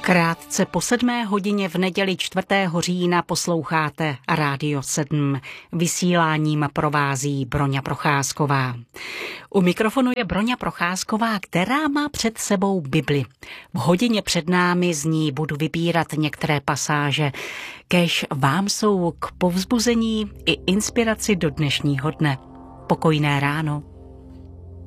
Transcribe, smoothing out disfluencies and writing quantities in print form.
Krátce po 7 hodině v neděli 4. října posloucháte Rádio 7. Vysíláním provází Broňa Procházková. U mikrofonu je Broňa Procházková, která má před sebou Bibli. V hodině před námi z ní budu vybírat některé pasáže, kéž vám jsou k povzbuzení i inspiraci do dnešního dne. Pokojné ráno.